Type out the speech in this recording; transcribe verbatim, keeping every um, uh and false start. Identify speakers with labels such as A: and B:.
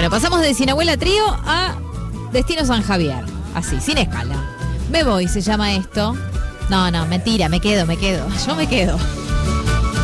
A: Bueno, pasamos de Sin Abuela Trío a Destino San Javier. Así, sin escala. Me voy, se llama esto. No, no, mentira, me quedo, me quedo. Yo me quedo.